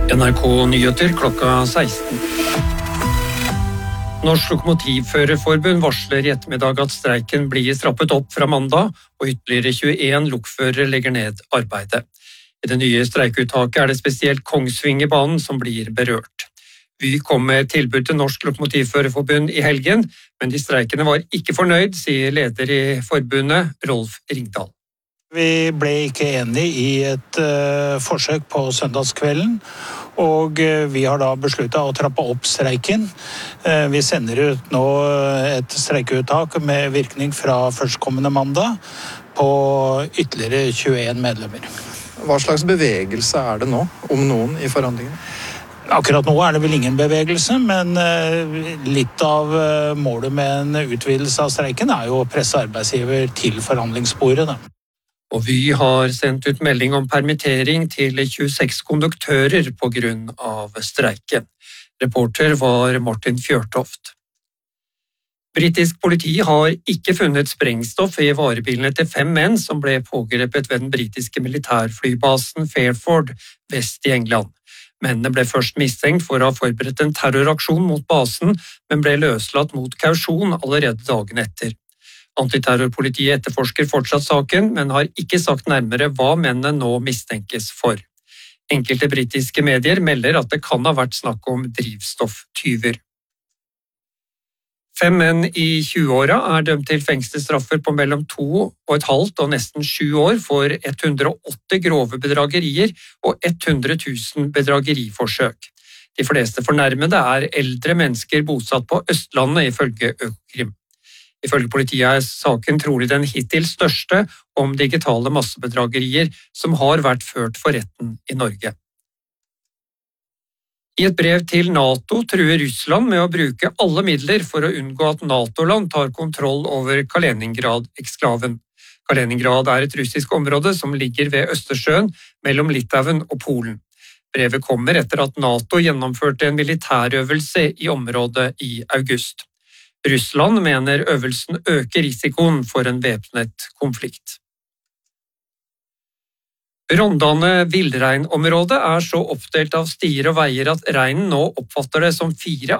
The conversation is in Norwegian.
NRK Nyheter klokka 16. Norsk Lokomotivførerforbund varsler i ettermiddag at streiken blir trappet opp fra mandag, og ytterligere 21 lokførere legger ned arbeidet. I det nye streikeuttaket det spesielt Kongsvingerbanen som blir berørt. Vy kom med tilbud til Norsk Lokomotivførerforbund i helgen, men de streikende var ikke fornøyd, sier leder i forbundet, Rolf Ringdal. Vi ble ikke enige i et forsøk på søndagskvelden, og vi har da besluttet å trappe opp streiken. Vi sender ut nå et streikeuttak med virkning fra førstkommende mandag på ytterligere 21 medlemmer. Hva slags bevegelse det nå, om noen, i forhandlingene? Akkurat nå det vel ingen bevegelse, men litt av målet med en utvidelse av streiken jo å presse arbeidsgiver til forhandlingsbordet. Og Vy har sendt ut melding om permittering til 26 konduktører på grunn av streiken. Reporter var Martin Fjørtoft. Britisk politi har ikke funnet sprengstoff i varebilene til 5 menn som ble pågrepet ved den britiske militærflybasen Fairford vest i England. Mennene ble først mistenkt for å ha forberedt en terroraksjon mot basen, men ble løslatt mot kausjon allerede dagen etter. Antiterrorpolitiet etterforsker fortsatt saken, men har ikke sagt nærmere hva mennene nå mistenkes for. Enkelte britiske medier melder at det kan ha vært snakk om drivstofftyver. 5 menn i 20-åra dømt til fengselsstraffer på mellom 2,5 og nesten 7 år for 180 grove bedragerier og 100 000 bedrageriforsøk. De fleste fornærmede eldre mennesker bosatt på Østlandet, ifølge Økokrim. Ifølge politiet saken trolig den hittil største om digitale massebedragerier som har vært ført for retten i Norge. I et brev til NATO truer Russland med å bruke alle midler for å unngå at NATO-land tar kontroll over Kaliningrad-eksklaven. Kaliningrad et russisk område som ligger ved Østersjøen mellom Litauen og Polen. Brevet kommer etter at NATO gjennomførte en militærøvelse i området i august. Russland mener øvelsen øker risikoen for en væpnet konflikt. Rondane villreinområde så oppdelt av stier og veier at reinen nå oppfatter det som 4